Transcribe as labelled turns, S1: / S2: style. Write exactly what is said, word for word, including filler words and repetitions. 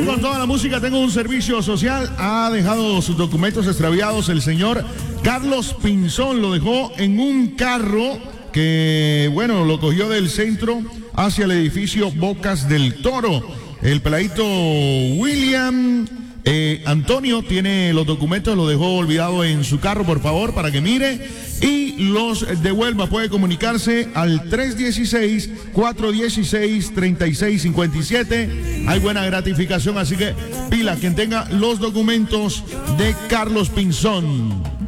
S1: Bien, con toda la música tengo un servicio social. Ha dejado sus documentos extraviados el señor Carlos Pinzón. Lo dejó en un carro que, bueno, lo cogió del centro hacia el edificio Bocas del Toro. El peladito William eh, Antonio tiene los documentos, lo dejó olvidado en su carro, por favor, para que mire y los devuelva. Puede comunicarse al tres uno seis, cuatro uno seis, tres seis cinco siete. Hay buena gratificación, así que pila, quien tenga los documentos de Carlos Pinzón.